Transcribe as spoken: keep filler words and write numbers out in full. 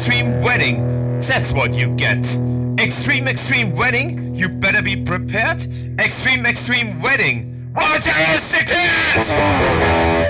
extreme wedding. That's what you get. Extreme extreme wedding? You better be prepared. Extreme extreme wedding. What are you